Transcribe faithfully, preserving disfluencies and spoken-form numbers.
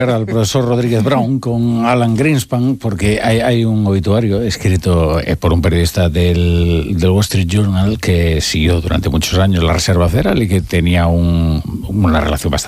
al profesor Rodríguez Brown con Alan Greenspan, porque hay, hay un obituario escrito eh, por un periodista del, del Wall Street Journal que siguió durante muchos años la Reserva Federal y que tenía un, una relación bastante